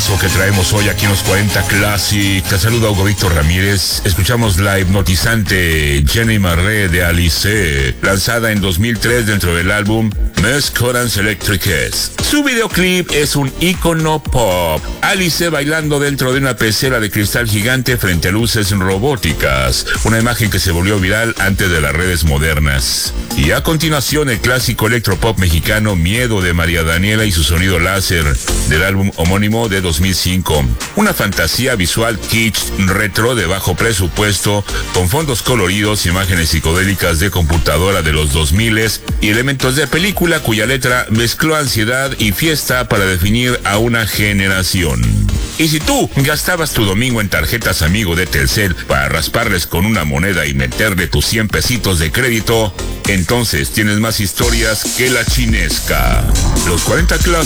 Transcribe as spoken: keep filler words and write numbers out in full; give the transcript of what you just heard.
temazo que traemos hoy aquí en los cuarenta Classic. Te saluda Hugo Víctor Ramírez. Escuchamos la hipnotizante Jenny Marré de Alice, lanzada en dos mil tres dentro del álbum Mes Corans Electriques. Su videoclip es un ícono pop. Alice bailando dentro de una pecera de cristal gigante frente a luces robóticas. Una imagen que se volvió viral antes de las redes modernas. Y a continuación el clásico electropop mexicano Miedo de María Daniela y su sonido láser del álbum homónimo de dos mil cinco. Una fantasía visual kitsch retro de bajo presupuesto con fondos coloridos, imágenes psicodélicas de computadora de los dos mil y elementos de película cuya letra mezcló ansiedad y fiesta para definir a una generación. Y si tú gastabas tu domingo en tarjetas amigo de Telcel para rasparles con una moneda y meterle tus cien pesitos de crédito, entonces tienes más historias que la chinesca. Los cuarenta Classic